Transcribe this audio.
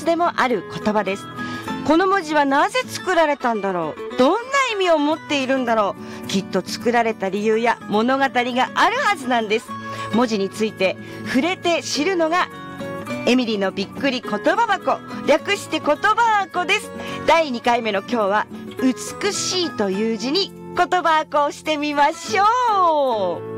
でもある言葉です。この文字はなぜ作られたんだろう、どんな意味を持っているんだろう、きっと作られた理由や物語があるはずなんです。文字について触れて知るのがエミリーのびっくり言葉箱、略して言葉箱です。第2回目の今日は美しいという字に言葉箱をしてみましょう。